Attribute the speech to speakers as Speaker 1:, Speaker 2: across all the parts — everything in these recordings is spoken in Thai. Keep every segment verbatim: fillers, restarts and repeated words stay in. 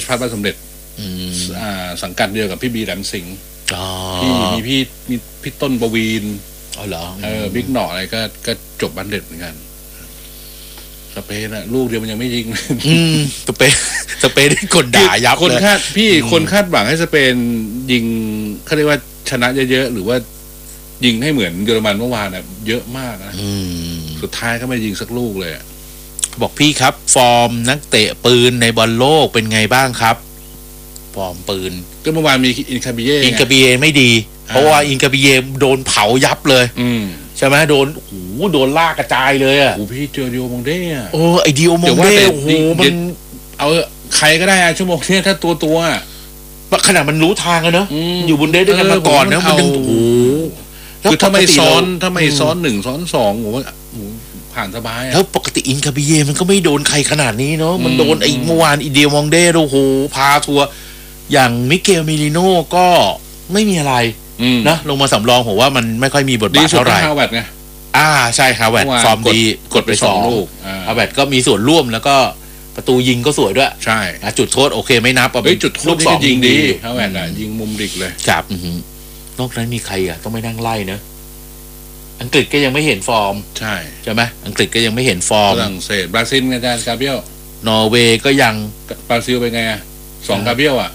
Speaker 1: พาร์ทบ้านสมเด็จอ่าสังกัดเดียวกับพี่บีแหลมสิงห์พี่มีพี่มีพี่ต้นปวีณ
Speaker 2: อ๋อเหรอ
Speaker 1: เออบิ๊กหน่ออะไรก็ก็จบบันเด็ดเหมือนกันสเปนอะลูกเดียวมันยังไม่ยิง
Speaker 2: อืมสเปนสเปนได้กดด่ายับเลย
Speaker 1: คนคาดพี่คนคาดหวังให้สเปนยิงเขาเรียกว่าชนะเยอะๆหรือว่ายิงให้เหมือนเยอรมันเมื่อวานอะเยอะมากนะสุดท้ายก็ไม่ยิงสักลูกเลย
Speaker 2: บอกพี่ครับฟอร์มนักเตะปืนในบอลโลกเป็นไงบ้างครับฟอร์มปืน
Speaker 1: ก็เมื่อวานมีอินคาบิเย่
Speaker 2: อินคาบิเย่ไม่ดีเพราะว่าอินคาบิเย่โดนเผายับเลยใช่ไหมโดนโอ้โหโดนลากกระจายเลยอ่ะ
Speaker 1: โอ้พี่เจอดิโอมงเด้อะ
Speaker 2: โอ้ไอดิโอมงเด้โอ้โหมัน
Speaker 1: เอาใครก็ได้ชั่วโมงนี้ถ้าตัวตัว
Speaker 2: ขนาดมันรู้ทางอะเนอะอยู่บนเด้ด้วยกันมาก่อนนะมันยังโอ้โห
Speaker 1: คือถ้าไม่ซ้อนถ้าไม่ซ้อนหนึ่งซ้อนสองผมว่าผ่านสบาย
Speaker 2: แล้วปกติอินคาบิเย่มันก็ไม่โดนใครขนาดนี้เนาะมันโดนไอ้เมื่อวานอีเดียมองเด้โอ้โหพาทัวร์อย่างมิเกลมิลิโน่ก็ไม่มีอะไรนะลงมาสำรองผมว่ามันไม่ค่อยมีบทบาทเท่าไหร่
Speaker 1: ฮาวเวิร์ดไง
Speaker 2: อ่าใช่ฮาวเวิร์ดฟอร์มดีกดไปสองลูกฮาวเวิร์ดก็มีส่วนร่วมแล้วก็ประตูยิงก็สวยด้วย
Speaker 1: ใช่
Speaker 2: จุดโทษโอเคไม่นับ
Speaker 1: เป็นจุดโทษที่ยิงดีฮาวเวิร์ดอ่ะยิงมุมดิกเลย
Speaker 2: ครับนอกนั้นมีใครอ่ะต้องไม่นั่งไล่นะอังกฤษก็ยังไม่เห็นฟอร์ม
Speaker 1: ใช่
Speaker 2: ใช่ไหมอังกฤษก็ยังไม่เห็นฟอร์ม
Speaker 1: ฝรั่งเศสบราซิลอาจารย์กาเบียล
Speaker 2: นอร์เวย์ก็ยัง
Speaker 1: บราซิลเป็นไงอ่ะสองกาเบียลอ่ะ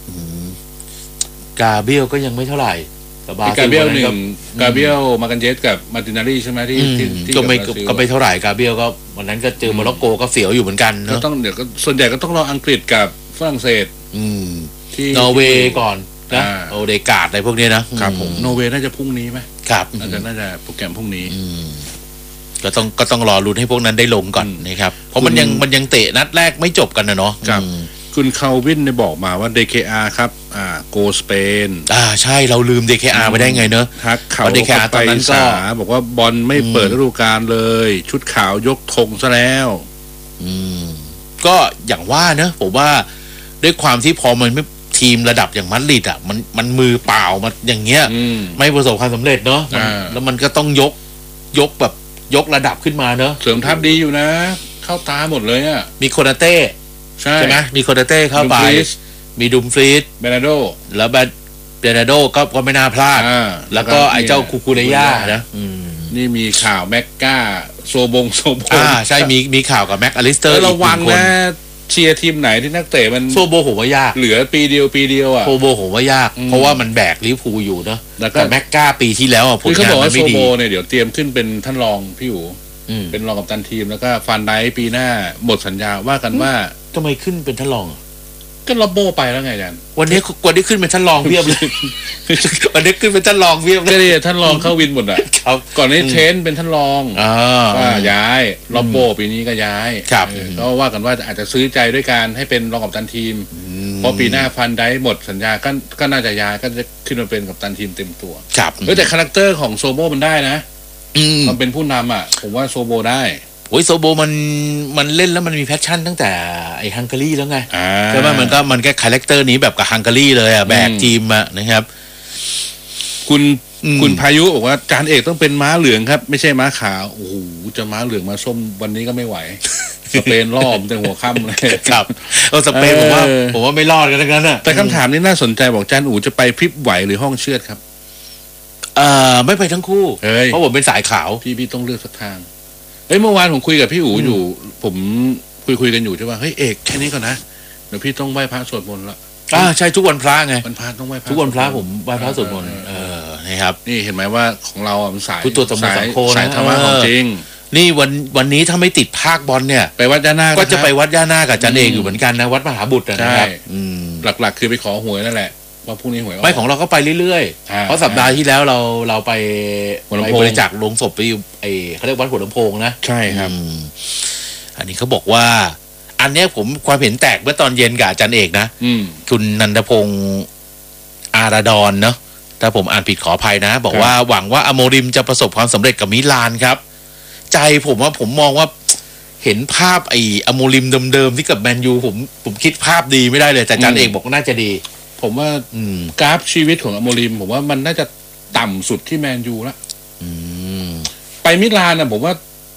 Speaker 2: กาเบียลก็ยังไม่เท่าไหร่
Speaker 1: กาเบียลหนึ่งกาเบียลมากันเจสกับมาตินารีใช่ไหมที่ที่
Speaker 2: ก็ไม่ก็ไม่เท่าไหร่กาเบียลก็วันนั้นก็เจอโมร็อกโกก็เสียวอยู่เหมือนกันเนาะ
Speaker 1: ต้องเดี๋ยวก็ส่วนใหญ่ก็ต้องรออังกฤษกับฝรั่งเศส
Speaker 2: ที่นอร์เวย์ก่อนนะโอเดกาดอะไรพวกนี้นะครับ
Speaker 1: ผมนอร์เวย์น่าจะพรุ่งนี้ไหม
Speaker 2: ครับ
Speaker 1: น่าจะน่าจะโปรแกรมพรุ่งนี้
Speaker 2: ก็ต้องก็ต้องรอลุ้นให้พวกนั้นได้ลงก่อนนะครับเพราะมันยังมันยังเตะนัดแรกไม่จบกันนะเนาะ
Speaker 1: ครับคุณคาวินได้บอกมาว่า ดี เค อาร์ ครับอ่าโกสเปน
Speaker 2: อ่าใช่เราลืม ดี เค อาร์ ไปได้ไงเนอะ
Speaker 1: ทักเขา
Speaker 2: ดี เค อาร์ ตอนนั้นก็
Speaker 1: บอกว่าบอลไม่เปิดฤดูกาลเลยชุดขาวยกธงซะแล้ว
Speaker 2: อืมก็อย่างว่าเนอะผมว่าด้วยความที่พอมันไม่ทีมระดับอย่างมัดริดอ่ะมันมันมือเปล่ามันอย่างเงี้ยไม่ประสบความสำเร็จเนาะแล้วมันก็ต้องยกยกแบบยกระดับขึ้นมาเนอะ
Speaker 1: เสริมทัพดีอยู่นะเข้าตาหมดเลยอ่ะ
Speaker 2: มีโคนาเต้ใช่ไหมมีโคนาเต้เข้าไปมีดุมฟรีด
Speaker 1: เบนาโด
Speaker 2: แล้วเบนาโดก็ก็ไม่น่าพลาดแล้วก็ไอ้เจ้าคูคูเรย่านะ
Speaker 1: นี่มีข่าวแม็กก้าโซบงโซบง
Speaker 2: อ่าใช่มีมีข่าวกับแม็กอลิสเตอร์
Speaker 1: ระวังนะเชียร์ทีมไหนที่นักเตะมัน
Speaker 2: โซโบผมว่ายาก
Speaker 1: เหลือปีเดียวปีเดียวอ่ะ
Speaker 2: โซโบผมว่ายากเพราะว่ามันแบกลิเวอร์พูลอยู่เนาะแต่แม็กก้าปีที่แล้วอ่ะผลงานมันไม่ดี
Speaker 1: โซโบเนี่ยเดี๋ยวเตรียมขึ้นเป็นท่านรองพี่อู๋เป็นรองกัปตันทีมแล้วก็ฟันไดปีหน้าหมดสัญญาว่ากันว่า
Speaker 2: ทำไมขึ้นเป็นท่านรอง
Speaker 1: ก็ลอบโบไปแล้วไงอาจารย์
Speaker 2: วันนี้วันนี้ขึ้นเป็นท่านรองเพียบเลยวันนี้ขึ้นเป็นท่านรองเพียบเลย
Speaker 1: ก็เลยท่านรองเข้าวินหมดอ่ะก่อนนี้เทรนเป็นท่านรองว่าย้ายลอบโบปีนี้ก็ย้ายก็ว่ากันว่าอาจจะซื้อใจด้วยการให้เป็นรองกัปตันทีมพอปีหน้าฟันไดหมดสัญญาก็ก็น่าจะย้ายก็จะขึ้นมาเป็นกัปตันทีมเต็มตัว
Speaker 2: ครับ
Speaker 1: แต่คาแรคเตอร์ของโซโบมันได้นะมันเป็นผู้นำอ่ะผมว่าโซโบได้
Speaker 2: โอ้ยโซโบมันมันเล่นแล้วมันมีแพชชั่นตั้งแต่ไอ้ฮังการีแล้วไงใช่ไหมมันก็มันก็คาแรคเตอร์นี้แบบกับฮังการีเลยอ่ะแบกทีมอ่ะนะครับ
Speaker 1: คุณคุณพายุบอกว่าจานเอกต้องเป็นม้าเหลืองครับไม่ใช่ม้าขาวโอ้โหจะม้าเหลืองม้าส้มวันนี้ก็ไม่ไหวสเปนรอบแต่หัวค่ำเลย
Speaker 2: ครับเออสเปนผมว่าผมว่าไม่รอดกันทั้งนั้นอ่ะ
Speaker 1: แต่คำถามนี้น่าสนใจบอกจานอู๋จะไปพริบไหวหรือห้องเชือดครับ
Speaker 2: เอ่อไม่ไปทั้งคู่เพราะผมเป็นสายขาว
Speaker 1: พี่พี่ต้องเลือกสักทางเฮ้ยเมื่อวานผมคุยกับพี่อู๋อยู่ผมคุยคุยกันอยู่ใช่ป่ะเฮ้ยเอกแค่นี้ก่อนนะเดี๋ยวพี่ต้องไหว้พระสวดมนต์ละ
Speaker 2: อ่าใช่ทุกวันพระไง
Speaker 1: วันพระต้องไหว้พระ
Speaker 2: ทุกวันพระผมไหว้พระสวดมนต์เออนะครับ
Speaker 1: นี่เห็นไหมว่าของเราอ่ะมันสาย
Speaker 2: พุทโธธรรมสังโฆนะ
Speaker 1: สายธรรมะของจริง
Speaker 2: นี่วันวันนี้ถ้าไม่ติดภาคบอลเนี่ย
Speaker 1: ไปวัดย่านาค
Speaker 2: ก็จะไปวัดย่านาคกับจันเอกอยู่เหมือนกันนะวัดมหาบุตรนะครับ
Speaker 1: หลักๆคือไปขอหวยนั่นแหละว่าพรุ่งนี้หวย
Speaker 2: ไม่ของเราก็ไปเรื่อยๆเพราะสัปดาห์ที่แล้วเราเราไปไปบริจาคโลงศพไปไอเขาเรียกวัดหัวลำโพงนะ
Speaker 1: ใช่ครับ
Speaker 2: อันนี้เขาบอกว่าอันนี้ผมความเห็นแตกเมื่อตอนเย็นกับอาจารย์เอกนะคุณนันทพงศ์อาราดอนเนาะถ้าผมอ่านผิดขออภัยนะบอกว่าหวังว่าอโมริมจะประสบความสำเร็จกับมิลานครับใจผมว่าผมมองว่าเห็นภาพไอ้อโมริมเดิมๆที่กับแมนยูผมผมคิดภาพดีไม่ได้เลยแต่อาจารย์เอกบอกน่าจะดี
Speaker 1: ผมว่ากราฟชีวิตของอโมริมผมว่ามันน่าจะต่ำสุดที่แมนยูละไปมิลานนะผมว่า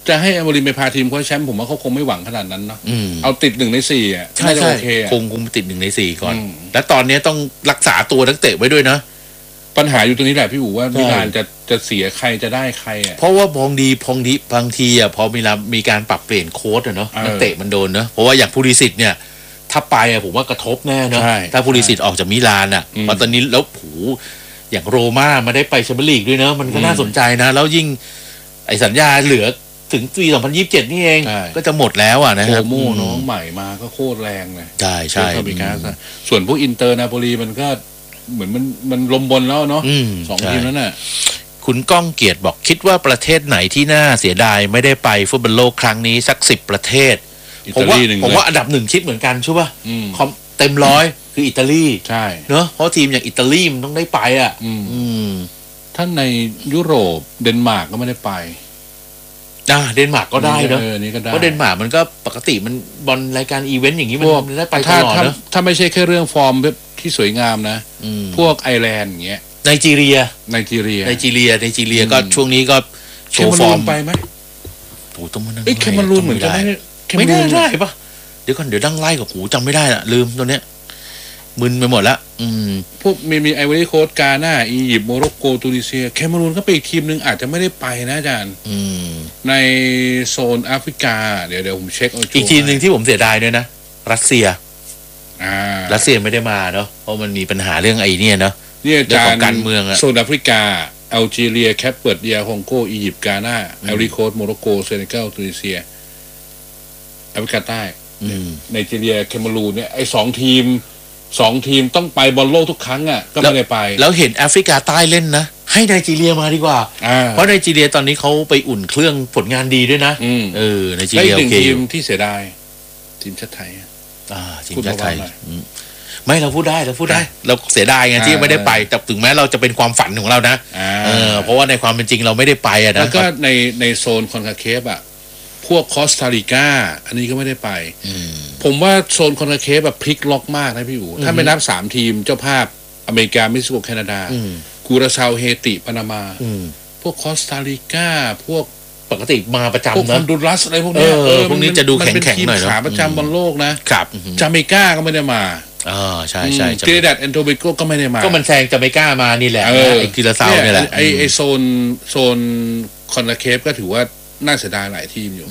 Speaker 1: จะให้อมรินทร์ไปพาทีมคว้าแชมป์ผมว่าเขาคงไม่หวังขนาดนั้นเนาะเอาติดหนึ่งในสี่อ่ะใช่ใช่
Speaker 2: คงคงติดหนึ่งในสี่ก่อนแล้วตอนนี้ต้องรักษาตัวนักเตะไว้ด้วยนะ
Speaker 1: ปัญหาอยู่ตรงนี้แหละพี่อู๋ว่ามิลานจะจะเสียใครจะได้ใครอ่ะ
Speaker 2: เพราะว่าพองดีพองดีบางทีอ่ะพอมีมีการปรับเปลี่ยนโค้ชอ่ะเนาะนักเตะมันโดนเนาะเพราะว่าอย่างพูลิซิตเนี่ยถ้าไปอ่ะผมว่ากระทบแน่เนาะถ้าพูลิซิตออกจากมิลานอ่ะตอนนี้แล้วโหอย่างโรม่ามาได้ไปแชมเปี้ยนลีกด้วยเนาะมันก็น่าสนใจนะแล้วยิ่งไอ้สัญญาเหลือถึงปีสองพันยี่สิบเจ็ดนี่เองก็จะหมดแล้วอ่ะนะครับ
Speaker 1: โมน้องใหม่มาก็โคตรแรงเลย
Speaker 2: ใช่ใช่
Speaker 1: ส่วนพวกอินเตอร์นาโปลีมันก็เหมือนมันมันลมบนแล้วเนาะสองทีมนั้นน่ะ
Speaker 2: คุณก้องเกียรติบอกคิดว่าประเทศไหนที่น่าเสียดายไม่ได้ไปฟุตบอลโลกครั้งนี้สักสิบประเทศผมว่าผมว่าอันดับหนึ่งคิดเหมือนกันใช่ป่ะเต็มร้อยคืออิตาลี
Speaker 1: ใช่
Speaker 2: เนอะเพราะทีมอย่างอิตาลีมันต้องได้ไปอ่ะ
Speaker 1: ท่านในยุโรปเดนมาร์กก็ไม่ได้ไป
Speaker 2: อ่าเดนมาร์กก็ได้เนอะเพราะเดนมาร์กมันก็ปกติมันบอลรายการอีเวนต์อย่างนี้มันได้ไปตลอดเนอะ
Speaker 1: ถ้าไม่ใช่แค่เรื่องฟอร์มที่สวยงามนะพวกไอร์แลนด์อย่างเงี้ย
Speaker 2: ไนจีเรีย
Speaker 1: ไนจีเรีย
Speaker 2: ไนจีเรียไนจีเรียก็ช่วงนี้ก็โชว์ฟอร์ม
Speaker 1: ไปไหม
Speaker 2: โอ้ต้องมานั่ง
Speaker 1: เอ้ยแคมารูนเหมือนจะได้
Speaker 2: ไม่ได้ได้ปะเดี๋ยวก่อนเดี๋ยวดั้งไล่กับหูจำไม่ได้ละลืมตัวเนี้ยมึนไปหมดละอืม
Speaker 1: พวกมีมีไอวอรี่โคสต์กาหน้าอียิปต์โมร็อกโกตูนิเซียแคมารูนก็ไปอีกทีมนึงอาจจะไม่ได้ไปนะอาจารย์ในโซนแอฟริกาเดี๋ยวเดี๋ยวผมเช็คเอา
Speaker 2: อีกทีมหนึ่งที่ผมเสียดายด้วยนะรัสเซียรัสเซียไม่ได้มาเนาะเพราะมันมีปัญหาเรื่องไอ้นี่เนาะ
Speaker 1: นี่อาจารย์
Speaker 2: การเมืองอะ
Speaker 1: โซนแอฟริกาแอลจีเรียแคปเปิร์ดเดียฮองโกอียิปต์กาหน้าไอวอรี่โคสต์โมร็อกโกเซเนกัลตูนิเซียแอฟริกาใต้ไนจีเรียแคมารูนเนี่ยไอ้สองทีมสองทีมต้องไปบอลโลกทุกครั้งอ่ะก็ไม่ได้ไป
Speaker 2: แล้วเห็นแอฟริกาใต้เล่นนะให้ไนจีเรียมาดีกว่าเพราะไนจีเรียตอนนี้เขาไปอุ่นเครื่องผลงานดีด้วยนะเออไนจีเรียโอเค
Speaker 1: ทีมที่เสียดายทีมชาติไทย
Speaker 2: อ่าทีมชาติไทยไม่เราพูดได้เราพูดได้เราเสียดายไงที่ไม่ได้ไปแต่ถึงแม้เราจะเป็นความฝันของเรานะเออเพราะว่าในความเป็นจริงเราไม่ได้ไปอ่ะนะ
Speaker 1: แล้วก็ในในโซนคอนคาเคฟอ่ะพวกคอสตาริกาอันนี้ก็ไม่ได้ไปผมว่าโซนคอนคาเคฟแบบพลิกล็อกมากนะพี่อู๋ถ้าไม่นับสามทีมเจ้าภาพอเมริกาเม็กซิโกแคนาดากูราซาวเฮติปานามาพวกคอสตาริกาพวก
Speaker 2: ปกติมาประจำนะพวก
Speaker 1: ฮอนดูรัสอะไรพวกนี้
Speaker 2: เออพวกนี้จะดูแข็งๆหน่อย
Speaker 1: ขาประจำบอลโลกนะครับจาเมกาก็ไม่ได้มา
Speaker 2: อ๋อใช่ใช่
Speaker 1: ทรินิดัดแอนโทเบโกก็ไม่ได้มา
Speaker 2: ก็มันแซงจาเมกามานี่แหละไอ้กิราซาวนี่แหละ
Speaker 1: ไอ้ไอ้โซนโซนคอนคาเคฟก็ถือว่าน่าเสียดายหลายทีมอยู่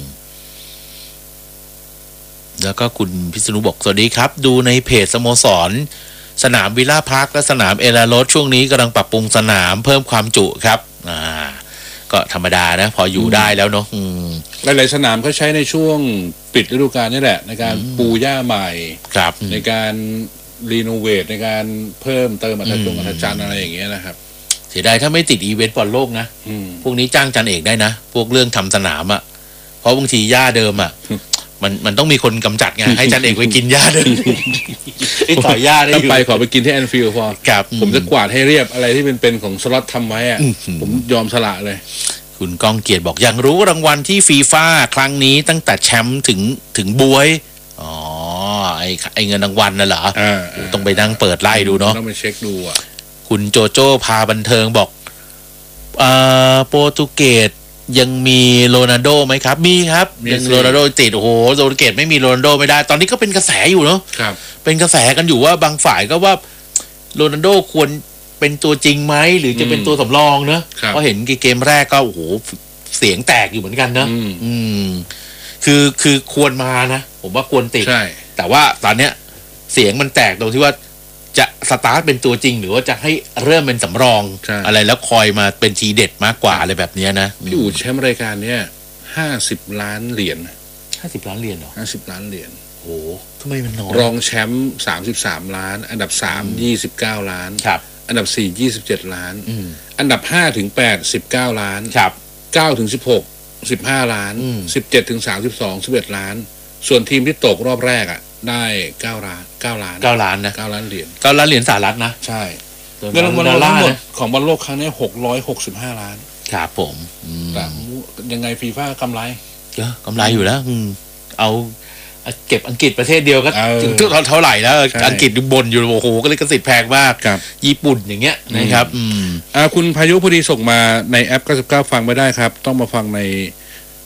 Speaker 2: แล้วก็คุณพิษณุบอกสวัสดีครับดูในเพจสโมสรสนามวิลล่าพาร์คและสนามเอลาโรสช่วงนี้กำลังปรับปรุงสนามเพิ่มความจุครับอ่าก็ธรรมดานะพออยู่ได้แล้วเนาะ
Speaker 1: หลายๆสนามเขาใช้ในช่วงปิดฤดูกาลนี่แหละในการปูหญ้าใหม่
Speaker 2: ครับ
Speaker 1: ในการรีโนเวทในการเพิ่มเติมอัตราจงอัตราจันอะไรอย่างเงี้ยนะครับ
Speaker 2: เสียดายถ้าไม่ติดอีเวนต์บอลโลกนะพวกนี้จ้างจันเอกได้นะพวกเรื่องทำสนามอ่ะเพราะบางทีหญ้าเดิมอ่ะมันมันต้องมีคนกำจัดไงให้จันเอกไปกินหญ้าเดิมไอ้ต่อยหญ้าได้
Speaker 1: อยู่ไปขอไปกินที่แอนฟิลด์พอผมจะกวาดให้เรียบอะไรที่เป็นเป็นของสล็อตทำไว้อ่ะผมยอมสละเลย
Speaker 2: คุณก้องเกียรติบอกยังรู้รางวัลที่ฟีฟ่าครั้งนี้ตั้งแต่แชมป์ถึงถึงบวยอ๋อไอ้ไอ้เงินรางวัลน่ะเหรอต้องไปนั่งเปิดไล่ดูเนาะ
Speaker 1: ต้องไปเช็คดูอ่ะ
Speaker 2: คุณโจโจ้พาบันเทิงบอกอ่าโปรตุเกสยังมีโรนัลโดไหมครับมีครับยังโรนัลโดติดโอ้โหโปรตุเกสไม่มีโรนัลโดไม่ได้ตอนนี้ก็เป็นกระแสอยู่เนาะ
Speaker 1: ครับ
Speaker 2: เป็นกระแสกันอยู่ว่าบางฝ่ายก็ว่าโรนัลโดควรเป็นตัวจริงไหมหรือจะเป็นตัวสำรองเนอะเพราะเห็นเกมแรกก็โอ้โหเสียงแตกอยู่เหมือนกันเนอะอืมคือคือควรมานะผมว่าควรติดแต่ว่าตอนเนี้ยเสียงมันแตกตรงที่ว่าจะสตาร์ทเป็นตัวจริงหรือว่าจะให้เริ่มเป็นสำรองอะไรแล้วคอยมาเป็นทีเด็ดมากกว่าอะไรแบบนี้นะ
Speaker 1: พี่อู๋แชมป์รายการเนี้ยห้าสิบล้านเหรียญ
Speaker 2: ห้าสิบล้านเหรียญเหรอ
Speaker 1: ห้าสิบล้านเหรียญ
Speaker 2: โอ้ทำไมมันน้อย
Speaker 1: รองแชมป์สามสิบสามล้านอันดับสามยี่สิบเก้าล้าน
Speaker 2: ครับ
Speaker 1: อันดับสี่ยี่สิบเจ็ดล้านอันดับห้าถึงแปดสิบเก้าล้าน
Speaker 2: ครับ
Speaker 1: เก้าถึงสิบหกสิบห้าล้านสิบเจ็ดถึงสามสิบสองสิบเอ็ดล้านส่วนทีมที่ตกรอบแรกอ่ะได้เก้าล้านเก้าล้าน
Speaker 2: เก้าล้านนะ
Speaker 1: เก้าล้านเหรียญ
Speaker 2: เก้าล้านเหรียญสหรัฐนะ
Speaker 1: ใช่เงินรางวัลทั้งหมดของบอลโลกครั้งนี้หกร้อยหกสิบห้าล้าน
Speaker 2: ครับผม
Speaker 1: แต่ยังไงฟีฟ่ากำไร
Speaker 2: เยอะกำไรอยู่แล้วเอาเก็บอังกฤษประเทศเดียวก็ถึงเท่าไหร่แล้วอังกฤษบนอยู่โอ้โหก็เลยกระสิทธิ์แพงมากญี่ปุ่นอย่างเงี้ยนะครับอืม
Speaker 1: อ่าคุณพายุพอดีส่งมาในแอปเก้าสิบเก้าฟังไม่ได้ครับต้องมาฟังใน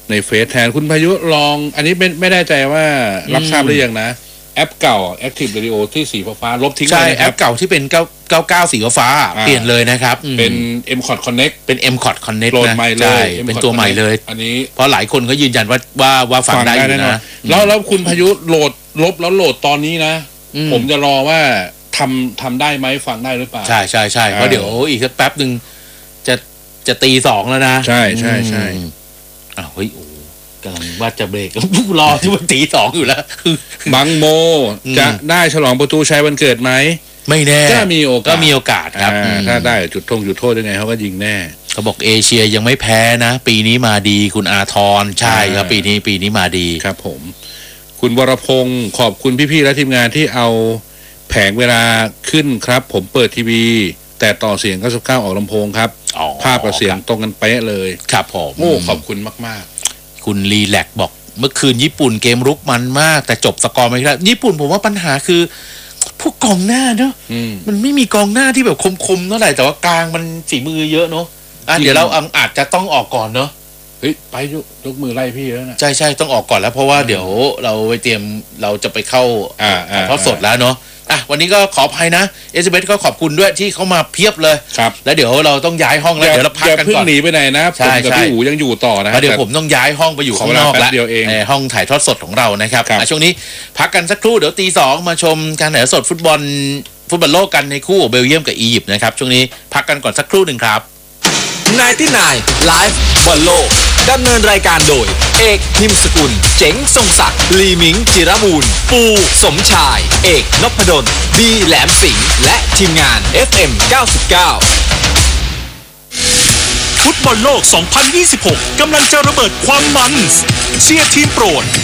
Speaker 1: ในเฟซแทนคุณพายุลองอันนี้ไม่ไม่แน่ใจว่ารับทราบหรือยังนะแอปเก่า Active Radio ที่สีฟ้าๆลบทิ้งเลยนะครับ
Speaker 2: ใช่แอปเก่าที่เป็นเก้าเก้าเก้าสีฟ้าเปลี่ยนเลยนะครับ
Speaker 1: เป็น เอ็ม คอร์ด Connect
Speaker 2: เป็น เอ็ม คอร์ด Connect
Speaker 1: โหลดใหม่เลย
Speaker 2: เป็นตัวใหม่เลย
Speaker 1: อันนี้
Speaker 2: เพราะหลายคนก็ยืนยันว่าว่าว่าฟังได้อยู่นะ
Speaker 1: แล้วแล้วคุณพายุโหลดลบแล้วโหลดตอนนี้นะผมจะรอว่าทำทำได้ไหมฟังได้หรือเปล่า
Speaker 2: ใช่ใช่ใช่เพราะเดี๋ยวอีกสักแป๊บหนึ่งจะจะตีสองแล้วนะ
Speaker 1: ใช่ใช่ใช่
Speaker 2: อ้าวเฮ้ยโอ้กำลังว่าจะเบรกรอที่มันตีสองอยู่แล้ว
Speaker 1: บังโมจะได้ฉลองประตูชัยวันเกิดไหม
Speaker 2: ไม่แน่
Speaker 1: ก็มีโอกาส
Speaker 2: ก็มีโอกาสครับ
Speaker 1: ถ้าได้จุดทงจุดโทษยังไงเขาก็ยิงแน่
Speaker 2: เขาบอกเอเชียยังไม่แพ้นะปีนี้มาดีคุณอาทรใช่ครับปีนี้ปีนี้มาดี
Speaker 1: ครับผมคุณวรพงศ์ขอบคุณพี่ๆและทีมงานที่เอาแผงเวลาขึ้นครับผมเปิดทีวีแต่ต่อเสียงเก้าสิบเก้าออกลำโพงครับภาพกับเสียงตรงกันเป๊ะเลย
Speaker 2: ครับผม
Speaker 1: โอ้ขอบคุณมาก
Speaker 2: ๆคุณรีแลกบอกเมื่อคืนญี่ปุ่นเกมรุกมันมากแต่จบสกอร์ไม่ได้ญี่ปุ่นผมว่าปัญหาคือพวกกองหน้าเนอะมันไม่มีกองหน้าที่แบบคมๆเท่าไหร่แต่ว่ากลางมันฝีมือเยอะเนอะอ่ะเดี๋ยวเราอาจจะต้องออกก่อนเนอะ
Speaker 1: เฮ้ยไปยกมือไล่พี่แล้วนะ
Speaker 2: ใช่ใช่ต้องออกก่อนแล้วเพราะว่าเดี๋ยวเราไปเตรียมเราจะไปเข้าอ่าทอดสดแล้วเนาะอ่ะวันนี้ก็ขออภัยนะเอสเบสก็ขอบคุณด้วยที่เขามาเพียบเลย
Speaker 1: ครับ
Speaker 2: แล้วเดี๋ยวเราต้องย้ายห้องแล้วเดี๋ยวเราพักกันก่อน
Speaker 1: หนีไปไหนนะผมกับพี่อู๋ยังอยู่ต่อนะ
Speaker 2: เดี๋ยวผมต้องย้ายห้องไปอยู่ข้างนอกแล้วห้องถ่ายทอดสดของเรานะครับช่วงนี้พักกันสักครู่เดี๋ยวตีสองมาชมการถ่ายทอดสดฟุตบอลฟุตบอลโลกกันในคู่เบลเยียมกับอียิปต์นะครับช่วงนี้พักกันก่อนสักครู่หนึ่งครับ
Speaker 3: ไนน์ตี้ไนน์ไลฟ์บอลโลกดำเนินรายการโดยเอกพิมพ์สกุลเจ๋งทรงศักดิ์ลีมิงจิรบูรณ์ปูสมชายเอกนพดลบีแหลมสิงห์และทีมงาน เอฟ เอ็ม เก้าสิบเก้า
Speaker 4: ฟุตบอลโลก สองพันยี่สิบหก กำลังจะระเบิดความมันเชียร์ทีมโปรด